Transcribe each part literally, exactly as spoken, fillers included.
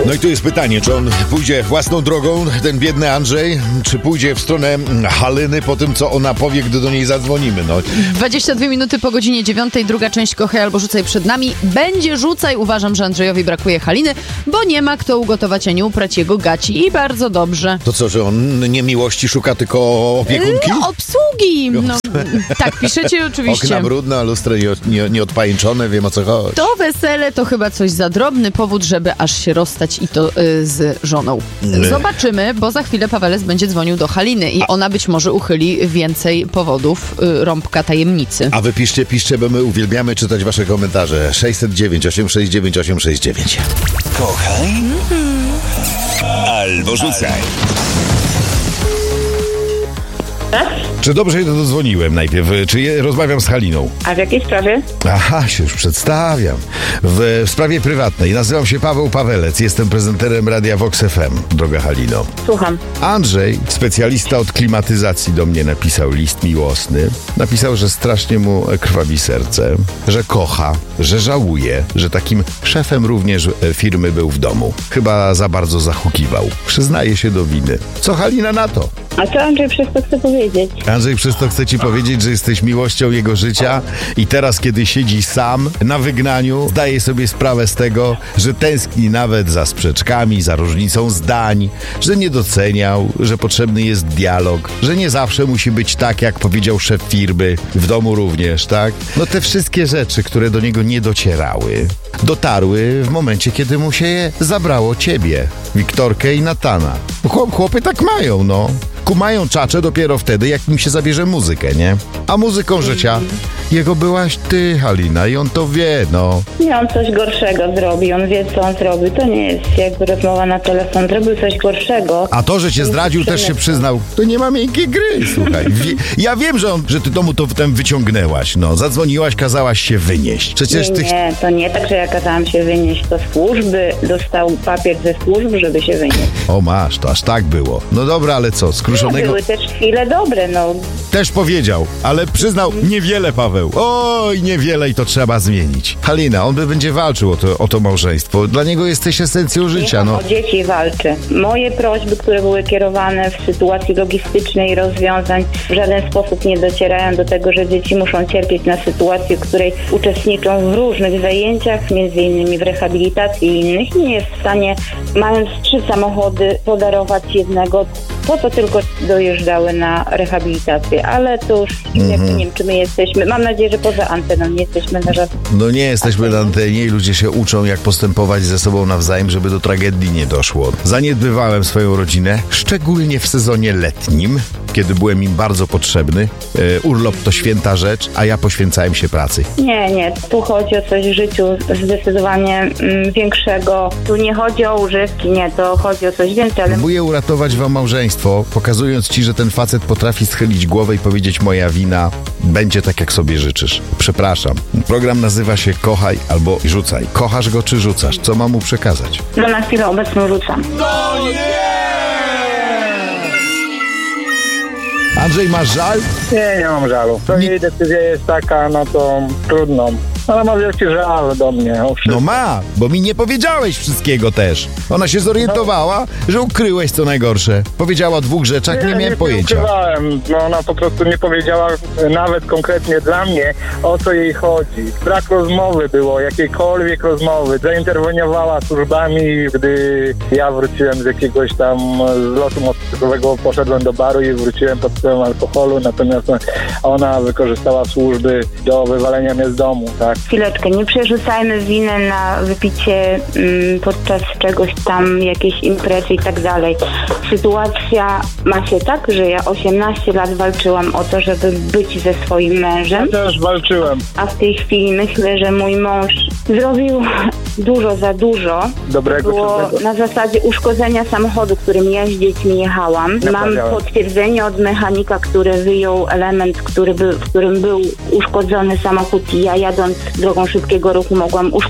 No i tu jest pytanie, czy on pójdzie własną drogą, ten biedny Andrzej, czy pójdzie w stronę Haliny po tym, co ona powie, gdy do niej zadzwonimy. No. dwadzieścia dwie minuty po godzinie dziewiątej, druga część Kochaj albo Rzucaj przed nami. Będzie Rzucaj. Uważam, że Andrzejowi brakuje Haliny, bo nie ma kto ugotować ani uprać jego gaci i bardzo dobrze. To co, że on nie miłości szuka, tylko opiekunki? No, obsługi. No, tak piszecie oczywiście. Okna brudne, a lustra nie, nie, nieodpańczone, wiem o co chodzi. To wesele to chyba coś za drobny powód, żeby aż się rozstać i to y, z żoną. Zobaczymy, bo za chwilę Paweles będzie dzwonił do Haliny i ona być może uchyli więcej powodów y, rąbka tajemnicy. A wy piszcie, piszcie, bo my uwielbiamy czytać wasze komentarze. sześćset dziewięć, osiemset sześćdziesiąt dziewięć, osiemset sześćdziesiąt dziewięć. Kochaj albo rzucaj. Czy dobrze się dodzwoniłem najpierw? Czy je, rozmawiam z Haliną? A w jakiej sprawie? Aha, się już przedstawiam. W, w sprawie prywatnej. Nazywam się Paweł Pawelec. Jestem prezenterem Radia Vox F M, droga Halino. Słucham. Andrzej, specjalista od klimatyzacji, do mnie napisał list miłosny. Napisał, że strasznie mu krwawi serce, że kocha, że żałuje, że takim szefem również firmy był w domu. Chyba za bardzo zahukiwał. Przyznaje się do winy. Co Halina na to? A co Andrzej przez to chce powiedzieć? Andrzej przez to chce ci powiedzieć, że jesteś miłością jego życia i teraz, kiedy siedzi sam na wygnaniu, zdaje sobie sprawę z tego, że tęskni nawet za sprzeczkami, za różnicą zdań, że nie doceniał, że potrzebny jest dialog, że nie zawsze musi być tak, jak powiedział szef firmy, w domu również, tak? No te wszystkie rzeczy, które do niego nie docierały, dotarły w momencie, kiedy mu się je zabrało ciebie, Wiktorkę i Natana. Chłop, chłopy tak mają, no. Kumają czacze dopiero wtedy, jak im się zabierze muzykę, nie? A muzyką życia jego byłaś ty, Halina, i on to wie, no. Nie, on coś gorszego zrobi, on wie, co on zrobił. To nie jest jakby rozmowa na telefon, zrobił coś gorszego. A to, że cię zdradził, też się przyznał. To nie ma miękkiej gry, słuchaj. Wie, ja wiem, że, on, że ty tomu to wtem wyciągnęłaś, no. Zadzwoniłaś, kazałaś się wynieść. Przecież nie, ty... nie, to nie tak, że ja kazałam się wynieść. To służby, dostał papier ze służb, żeby się wynieść. O, masz, to aż tak było. No dobra, ale co, skruszonego... Były też chwile dobre, no. Też powiedział, ale przyznał niewiele, Paweł. Oj, niewiele i to trzeba zmienić. Halina, on by będzie walczył o to, o to małżeństwo. Dla niego jesteś esencją życia, no. O dzieci walczy. Moje prośby, które były kierowane w sytuacji logistycznej rozwiązań, w żaden sposób nie docierają do tego, że dzieci muszą cierpieć na sytuacji, w której uczestniczą w różnych zajęciach, między innymi w rehabilitacji i innych. Nie jest w stanie, mając trzy samochody, podarować jednego, po co tylko dojeżdżały na rehabilitację, ale to już mm-hmm. jakby nie wiem, czy my jesteśmy, mam nadzieję, że poza anteną nie jesteśmy na żadnym... No nie jesteśmy na antenie i ludzie się uczą, jak postępować ze sobą nawzajem, żeby do tragedii nie doszło. Zaniedbywałem swoją rodzinę, szczególnie w sezonie letnim, kiedy byłem im bardzo potrzebny. E, urlop to święta rzecz, a ja poświęcałem się pracy. Nie, nie, tu chodzi o coś w życiu zdecydowanie mm, większego. Tu nie chodzi o używki, nie, to chodzi o coś więcej, ale... Próbuję uratować wam małżeństwo, pokazując ci, że ten facet potrafi schylić głowę i powiedzieć: moja wina, będzie tak, jak sobie życzysz. Przepraszam. Program nazywa się Kochaj albo Rzucaj. Kochasz go czy rzucasz? Co mam mu przekazać? No na chwilę obecną rzucam. No nie! Andrzej, masz żal? Nie, nie mam żalu. To Nie. jej decyzja jest taka, no to trudno. Ona ma wielki żal do mnie. No ma, bo mi nie powiedziałeś wszystkiego też. Ona się zorientowała, że ukryłeś co najgorsze. Powiedziała o dwóch rzeczach, nie, nie miałem nie pojęcia. ukrywałem. No ona po prostu nie powiedziała nawet konkretnie dla mnie, o co jej chodzi. Brak rozmowy było, jakiejkolwiek rozmowy. Zainterweniowała służbami, gdy ja wróciłem z jakiegoś tam z lotu motocyklowego, poszedłem do baru i wróciłem pod wpływem alkoholu, natomiast ona wykorzystała służby do wywalenia mnie z domu, tak? Chwileczkę, nie przerzucajmy winę na wypicie mm, podczas czegoś tam, jakiejś imprezy i tak dalej. Sytuacja ma się tak, że ja osiemnaście lat walczyłam o to, żeby być ze swoim mężem. Ja też walczyłem. A w tej chwili myślę, że mój mąż zrobił dużo za dużo. Dobrego Było czy złego? na zasadzie uszkodzenia samochodu, którym ja z dziećmi jechałam. Mam Naprawiałem. potwierdzenie od mechanika, który wyjął element, który był, w którym był uszkodzony samochód i ja jadąc drogą szybkiego ruchu mogłam uszkodzić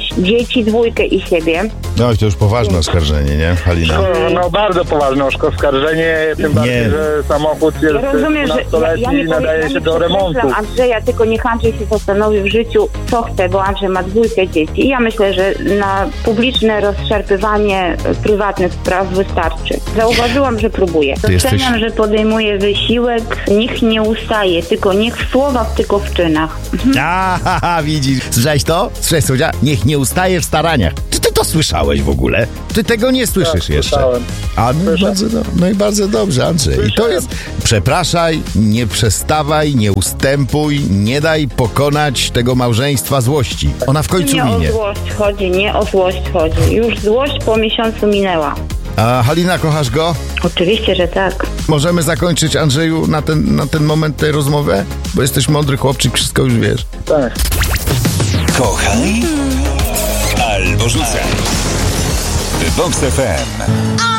dzieci, dwójkę i siebie. No i to już poważne oskarżenie, nie, Halina? No, no bardzo poważne oskarżenie, tym bardziej, Nie. że samochód jest Ja rozumiem, że ja, dwunastoletni ja nie i nadaje powiem- się ja do nie remontu. przekreślam Andrzeja, tylko niech Andrzej się zastanowi w życiu, co chce, bo Andrzej ma dwójkę dzieci. I ja myślę, że na publiczne rozszarpywanie prywatnych spraw wystarczy. Zauważyłam, że próbuje. Ty jesteś- Doceniam, że podejmuje wysiłek. Niech nie ustaje, tylko niech w słowach, tylko w czynach. A, widzisz. Słyszałeś to? Słyszałeś, co powiedziała? Niech nie ustaje w staraniach. Czy ty to słyszałeś w ogóle? Ty tego nie słyszysz Tak, jeszcze. słyszałem. A no i, Słyszę. bardzo, do- no i bardzo dobrze, Andrzej. I to Słyszałem. jest... Przepraszaj, nie przestawaj, nie ustępuj, nie daj pokonać tego małżeństwa złości. Ona w końcu Nie o minie. złość chodzi, nie o złość chodzi. Już złość po miesiącu minęła. A Halina, kochasz go? Oczywiście, że tak. Możemy zakończyć, Andrzeju, na ten, na ten moment tę rozmowę? Bo jesteś mądry chłopczyk, wszystko już wiesz. Tak. Kochaj albo rzucaj. Vox F M.